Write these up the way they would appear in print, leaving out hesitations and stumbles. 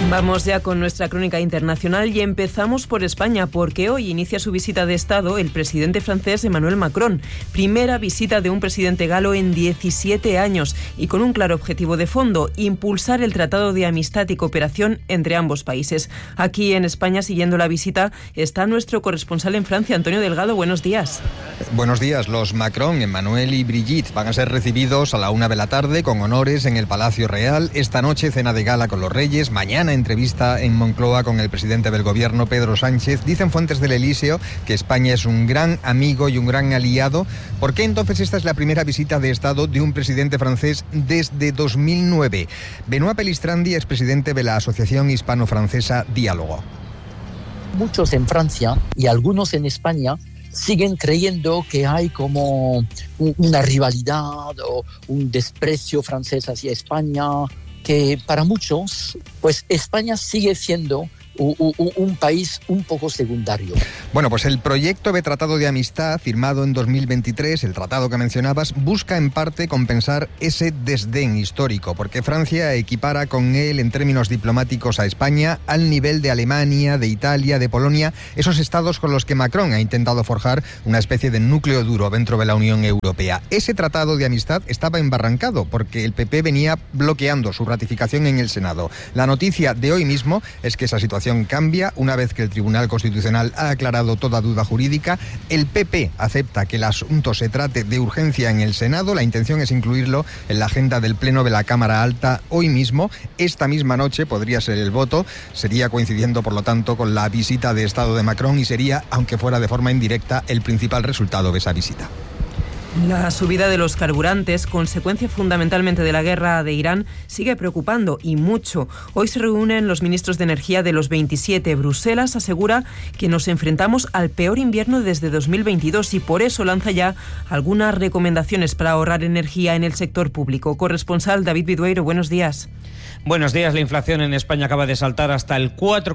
Vamos ya con nuestra crónica internacional y empezamos por España, porque hoy inicia su visita de Estado el presidente francés Emmanuel Macron. Primera visita de un presidente galo en 17 años y con un claro objetivo de fondo: impulsar el Tratado de Amistad y Cooperación entre ambos países. Aquí en España, siguiendo la visita, está nuestro corresponsal en Francia, Antonio Delgado. Buenos días. Buenos días. Los Macron, Emmanuel y Brigitte van a ser recibidos a la 1 de la tarde con honores en el Palacio Real. Esta noche cena de gala con los reyes. Mañana entrevista en Moncloa con el presidente del gobierno, Pedro Sánchez. Dicen fuentes del Elíseo que España es un gran amigo y un gran aliado. ¿Por qué entonces esta es la primera visita de Estado de un presidente francés desde 2009? Benoît Pelistrandi es presidente de la Asociación Hispano-Francesa Diálogo. Muchos en Francia y algunos en España siguen creyendo que hay como una rivalidad o un desprecio francés hacia España, que para muchos, pues España sigue siendo un país un poco secundario. Bueno, pues el proyecto de Tratado de Amistad firmado en 2023, el tratado que mencionabas, busca en parte compensar ese desdén histórico, porque Francia equipara con él en términos diplomáticos a España al nivel de Alemania, de Italia, de Polonia, esos estados con los que Macron ha intentado forjar una especie de núcleo duro dentro de la Unión Europea. Ese Tratado de Amistad estaba embarrancado porque el PP venía bloqueando su ratificación en el Senado. La noticia de hoy mismo es que esa situación cambia una vez que el Tribunal Constitucional ha aclarado toda duda jurídica. El PP acepta que el asunto se trate de urgencia en el Senado. La intención es incluirlo en la agenda del Pleno de la Cámara Alta hoy mismo. Esta misma noche podría ser el voto. Sería coincidiendo, por lo tanto, con la visita de Estado de Macron y sería, aunque fuera de forma indirecta, el principal resultado de esa visita. La subida de los carburantes, consecuencia fundamentalmente de la guerra de Irán, sigue preocupando y mucho. Hoy se reúnen los ministros de energía de los 27. Bruselas asegura que nos enfrentamos al peor invierno desde 2022 y por eso lanza ya algunas recomendaciones para ahorrar energía en el sector público. Corresponsal David Vidueiro, buenos días. Buenos días. La inflación en España acaba de saltar hasta el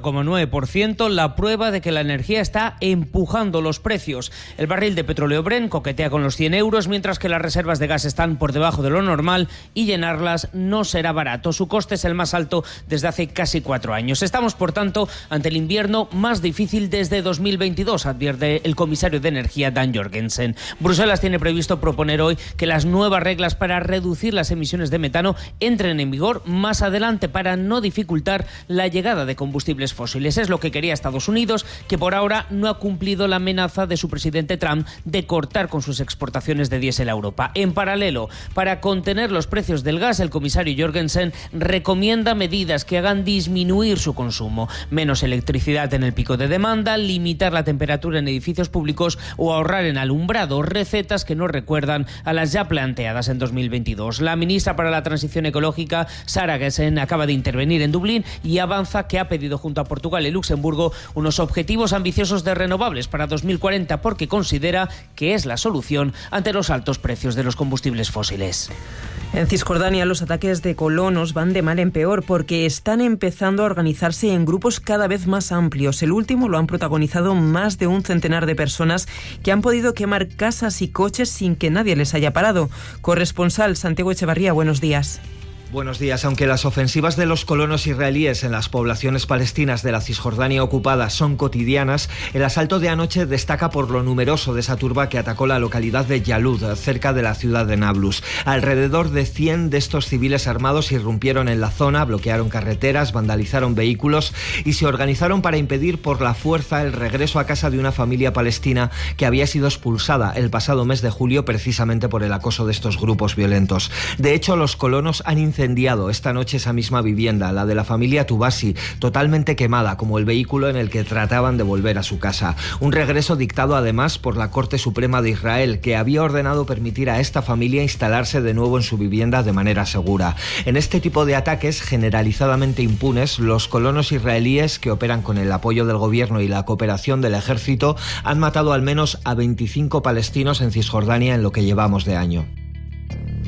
4,9%, la prueba de que la energía está empujando los precios. El barril de petróleo Brent coquetea con los 100 euros, mientras que las reservas de gas están por debajo de lo normal y llenarlas no será barato. Su coste es el más alto desde hace casi 4 años. Estamos, por tanto, ante el invierno más difícil desde 2022, advierte el comisario de Energía, Dan Jorgensen. Bruselas tiene previsto proponer hoy que las nuevas reglas para reducir las emisiones de metano entren en vigor más adelante para no dificultar la llegada de combustibles fósiles. Es lo que quería Estados Unidos, que por ahora no ha cumplido la amenaza de su presidente Trump de cortar con sus exportaciones de diésel a Europa. En paralelo, para contener los precios del gas, el comisario Jorgensen recomienda medidas que hagan disminuir su consumo: menos electricidad en el pico de demanda, limitar la temperatura en edificios públicos o ahorrar en alumbrado, recetas que no recuerdan a las ya planteadas en 2022. La ministra para la Transición Ecológica, Sara Gessen, acaba de intervenir en Dublín y avanza que ha pedido junto a Portugal y Luxemburgo unos objetivos ambiciosos de renovables para 2040 porque considera que es la solución ante los altos precios de los combustibles fósiles. En Cisjordania los ataques de colonos van de mal en peor porque están empezando a organizarse en grupos cada vez más amplios. El último lo han protagonizado más de un centenar de personas que han podido quemar casas y coches sin que nadie les haya parado. Corresponsal Santiago Echevarría, buenos días. Buenos días. Aunque las ofensivas de los colonos israelíes en las poblaciones palestinas de la Cisjordania ocupada son cotidianas, el asalto de anoche destaca por lo numeroso de esa turba que atacó la localidad de Yalud, cerca de la ciudad de Nablus. Alrededor de 100 de estos civiles armados irrumpieron en la zona, bloquearon carreteras, vandalizaron vehículos y se organizaron para impedir por la fuerza el regreso a casa de una familia palestina que había sido expulsada el pasado mes de julio precisamente por el acoso de estos grupos violentos. De hecho, los colonos han incendiado esta noche esa misma vivienda, la de la familia Tubasi, totalmente quemada, como el vehículo en el que trataban de volver a su casa. Un regreso dictado además por la Corte Suprema de Israel, que había ordenado permitir a esta familia instalarse de nuevo en su vivienda de manera segura. En este tipo de ataques generalizadamente impunes, los colonos israelíes, que operan con el apoyo del gobierno y la cooperación del ejército, han matado al menos a 25 palestinos en Cisjordania en lo que llevamos de año.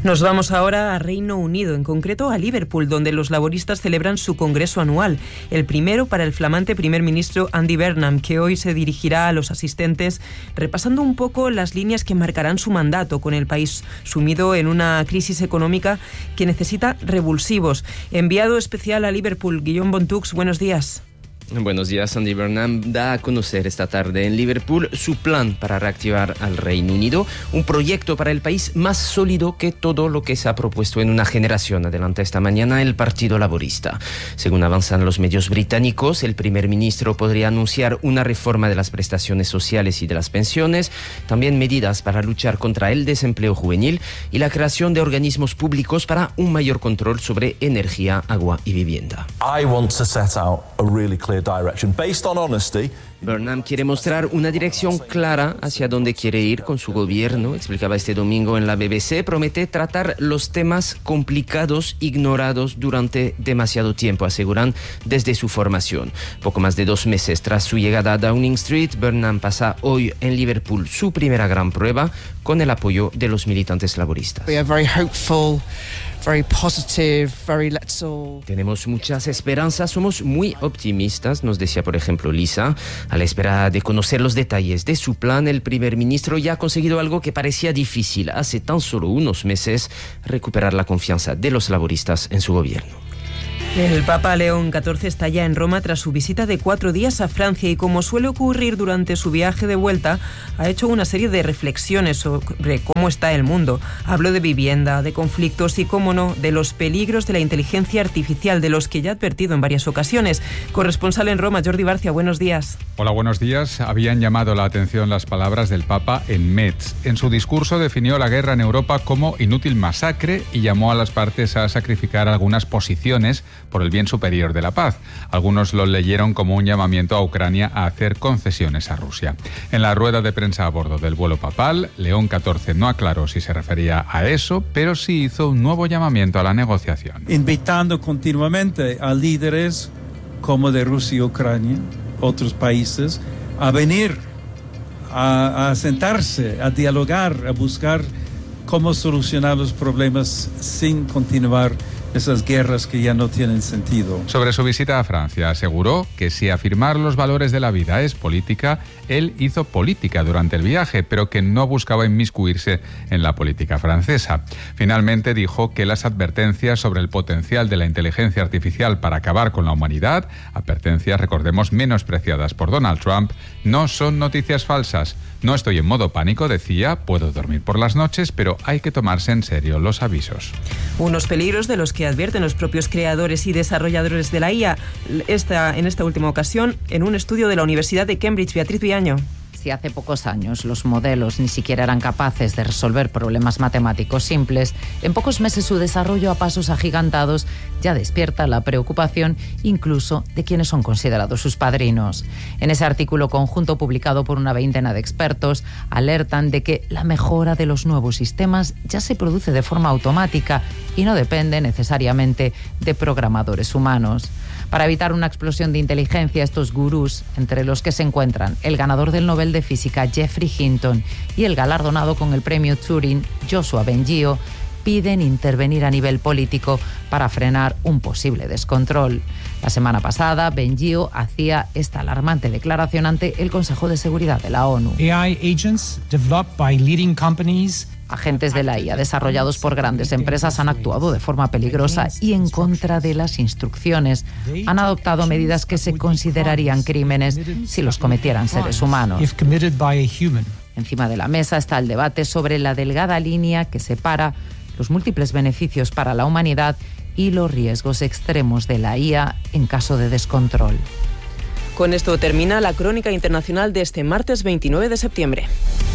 Nos vamos ahora a Reino Unido, en concreto a Liverpool, donde los laboristas celebran su congreso anual, el primero para el flamante primer ministro Andy Burnham, que hoy se dirigirá a los asistentes repasando un poco las líneas que marcarán su mandato, con el país sumido en una crisis económica que necesita revulsivos. Enviado especial a Liverpool, Guillaume Bontux, buenos días. Buenos días. Andy Burnham da a conocer esta tarde en Liverpool su plan para reactivar al Reino Unido, un proyecto para el país más sólido que todo lo que se ha propuesto en una generación, adelanta esta mañana el Partido Laborista. Según avanzan los medios británicos, el primer ministro podría anunciar una reforma de las prestaciones sociales y de las pensiones, también medidas para luchar contra el desempleo juvenil y la creación de organismos públicos para un mayor control sobre energía, agua y vivienda. I want to set out a really clear direction based on honesty. Burnham quiere mostrar una dirección clara hacia dónde quiere ir con su gobierno, explicaba este domingo en la BBC. Promete tratar los temas complicados ignorados durante demasiado tiempo, aseguran desde su formación. Poco más de 2 meses tras su llegada a Downing Street, Burnham pasa hoy en Liverpool su primera gran prueba con el apoyo de los militantes laboristas. We are very hopeful. Very positive, very let's all. Tenemos muchas esperanzas, somos muy optimistas, nos decía por ejemplo Lisa. A la espera de conocer los detalles de su plan, el primer ministro ya ha conseguido algo que parecía difícil hace tan solo unos meses: recuperar la confianza de los laboristas en su gobierno. El Papa León XIV está ya en Roma tras su visita de 4 días a Francia y, como suele ocurrir durante su viaje de vuelta, ha hecho una serie de reflexiones sobre cómo está el mundo. Habló de vivienda, de conflictos y, cómo no, de los peligros de la inteligencia artificial, de los que ya ha advertido en varias ocasiones. Corresponsal en Roma, Jordi Barcia, buenos días. Hola, buenos días. Habían llamado la atención las palabras del Papa en Metz. En su discurso definió la guerra en Europa como inútil masacre y llamó a las partes a sacrificar algunas posiciones por el bien superior de la paz. Algunos lo leyeron como un llamamiento a Ucrania a hacer concesiones a Rusia. En la rueda de prensa a bordo del vuelo papal, León XIV no aclaró si se refería a eso, pero sí hizo un nuevo llamamiento a la negociación. Invitando continuamente a líderes como de Rusia y Ucrania, otros países, a venir, a sentarse, a dialogar, a buscar cómo solucionar los problemas sin continuar esas guerras que ya no tienen sentido. Sobre su visita a Francia, aseguró que si afirmar los valores de la vida es política, él hizo política durante el viaje, pero que no buscaba inmiscuirse en la política francesa. Finalmente dijo que las advertencias sobre el potencial de la inteligencia artificial para acabar con la humanidad, advertencias, recordemos, menospreciadas por Donald Trump, no son noticias falsas. No estoy en modo pánico, decía, puedo dormir por las noches, pero hay que tomarse en serio los avisos. Unos peligros de los que advierten los propios creadores y desarrolladores de la IA, en esta última ocasión, en un estudio de la Universidad de Cambridge. Beatriz Viaño. Si hace pocos años los modelos ni siquiera eran capaces de resolver problemas matemáticos simples, en pocos meses su desarrollo a pasos agigantados ya despierta la preocupación incluso de quienes son considerados sus padrinos. En ese artículo conjunto publicado por una veintena de expertos, alertan de que la mejora de los nuevos sistemas ya se produce de forma automática y no depende necesariamente de programadores humanos. Para evitar una explosión de inteligencia, estos gurús, entre los que se encuentran el ganador del Nobel de Física Geoffrey Hinton y el galardonado con el premio Turing Joshua Bengio, piden intervenir a nivel político para frenar un posible descontrol. La semana pasada, Bengio hacía esta alarmante declaración ante el Consejo de Seguridad de la ONU. AI agents developed by leading companies. Agentes de la IA desarrollados por grandes empresas han actuado de forma peligrosa y en contra de las instrucciones. Han adoptado medidas que se considerarían crímenes si los cometieran seres humanos. Encima de la mesa está el debate sobre la delgada línea que separa los múltiples beneficios para la humanidad y los riesgos extremos de la IA en caso de descontrol. Con esto termina la crónica internacional de este martes 29 de septiembre.